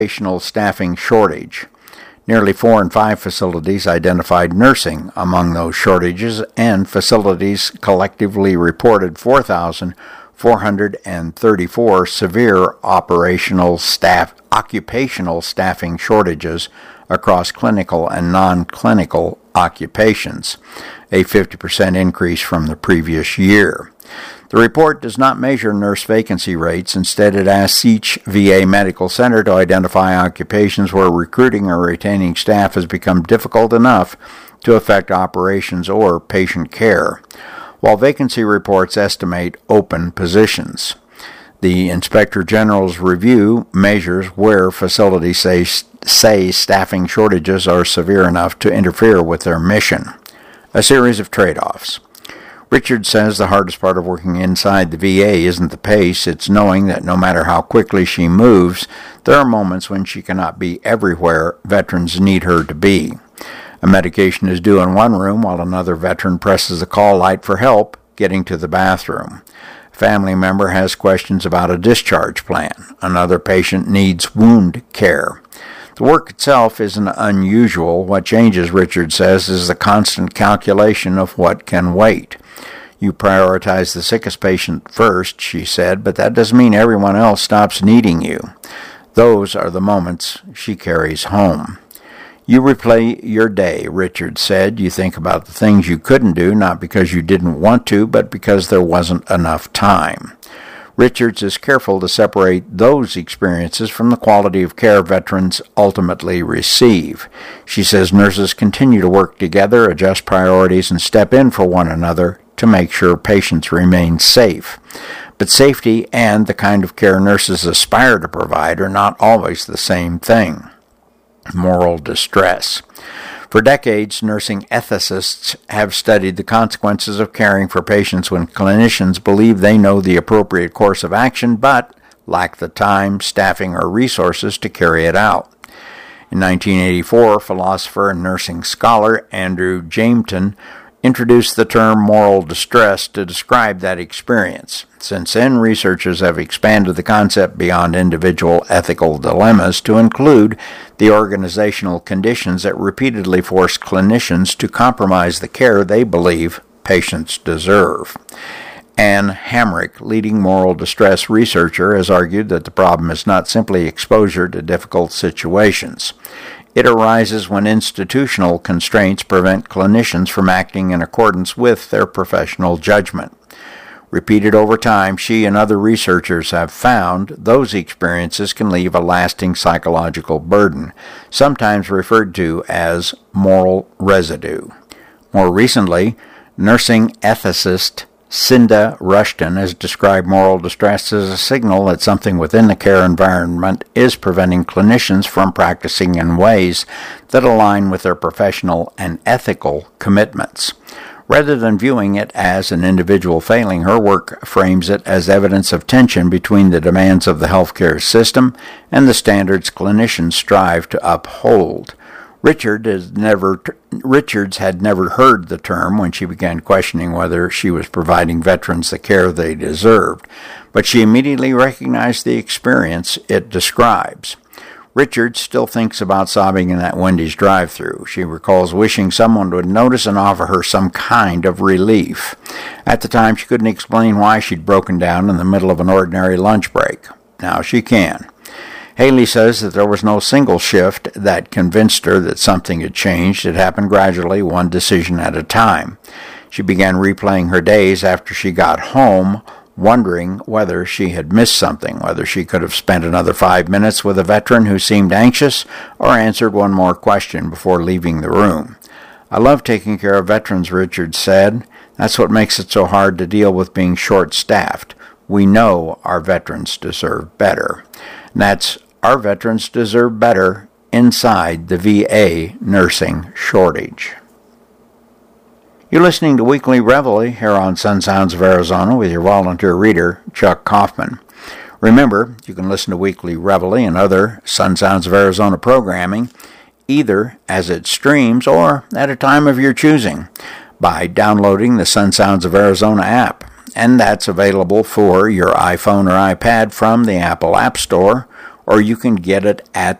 occupational staffing shortage. Nearly 4 in 5 facilities identified nursing among those shortages, and facilities collectively reported 4,434 severe occupational staffing shortages across clinical and non-clinical occupations, a 50% increase from the previous year. The report does not measure nurse vacancy rates. Instead, it asks each VA medical center to identify occupations where recruiting or retaining staff has become difficult enough to affect operations or patient care, while vacancy reports estimate open positions. The Inspector General's review measures where facilities say staffing shortages are severe enough to interfere with their mission. A series of trade-offs. Richard says the hardest part of working inside the VA isn't the pace, it's knowing that no matter how quickly she moves, there are moments when she cannot be everywhere veterans need her to be. A medication is due in one room while another veteran presses the call light for help getting to the bathroom. A family member has questions about a discharge plan. Another patient needs wound care. The work itself isn't unusual. What changes, Richard says, is the constant calculation of what can wait. You prioritize the sickest patient first, she said, but that doesn't mean everyone else stops needing you. Those are the moments she carries home. You replay your day, Richard said. You think about the things you couldn't do, not because you didn't want to, but because there wasn't enough time. Richards is careful to separate those experiences from the quality of care veterans ultimately receive. She says nurses continue to work together, adjust priorities, and step in for one another to make sure patients remain safe. But safety and the kind of care nurses aspire to provide are not always the same thing. Moral distress. For decades, nursing ethicists have studied the consequences of caring for patients when clinicians believe they know the appropriate course of action but lack the time, staffing, or resources to carry it out. In 1984, philosopher and nursing scholar Andrew Jameton introduced the term moral distress to describe that experience. Since then, researchers have expanded the concept beyond individual ethical dilemmas to include the organizational conditions that repeatedly force clinicians to compromise the care they believe patients deserve. Anne Hamrick, leading moral distress researcher, has argued that the problem is not simply exposure to difficult situations. It arises when institutional constraints prevent clinicians from acting in accordance with their professional judgment. Repeated over time, she and other researchers have found those experiences can leave a lasting psychological burden, sometimes referred to as moral residue. More recently, nursing ethicist Cinda Rushton has described moral distress as a signal that something within the care environment is preventing clinicians from practicing in ways that align with their professional and ethical commitments. Rather than viewing it as an individual failing, her work frames it as evidence of tension between the demands of the healthcare system and the standards clinicians strive to uphold. Richards had never heard the term when she began questioning whether she was providing veterans the care they deserved, but she immediately recognized the experience it describes. Richards still thinks about sobbing in that Wendy's drive-thru. She recalls wishing someone would notice and offer her some kind of relief. At the time, she couldn't explain why she'd broken down in the middle of an ordinary lunch break. Now she can. Haley says that there was no single shift that convinced her that something had changed. It happened gradually, one decision at a time. She began replaying her days after she got home, wondering whether she had missed something, whether she could have spent another 5 minutes with a veteran who seemed anxious or answered one more question before leaving the room. I love taking care of veterans, Richards said. That's what makes it so hard to deal with being short-staffed. We know our veterans deserve better. And that's Our Veterans Deserve Better inside the VA nursing shortage. You're listening to Weekly Reveille here on Sun Sounds of Arizona with your volunteer reader, Chuck Kaufman. Remember, you can listen to Weekly Reveille and other Sun Sounds of Arizona programming either as it streams or at a time of your choosing by downloading the Sun Sounds of Arizona app. And that's available for your iPhone or iPad from the Apple App Store or you can get it at